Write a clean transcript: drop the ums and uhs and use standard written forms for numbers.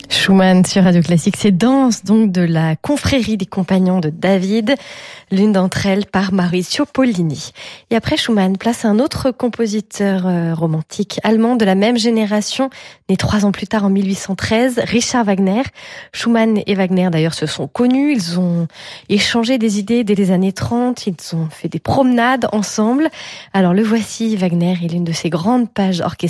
Schumann sur Radio Classique, c'est Danse donc de la confrérie des compagnons de David, l'une d'entre elles par Maurizio Pollini. Et après Schumann, place un autre compositeur romantique allemand de la même génération, né 3 ans plus tard en 1813, Richard Wagner. Schumann et Wagner d'ailleurs se sont connus, ils ont échangé des idées dès les années 30, ils ont fait des promenades ensemble. Alors le voici, Wagner, il est une de ces grandes pages orchestrales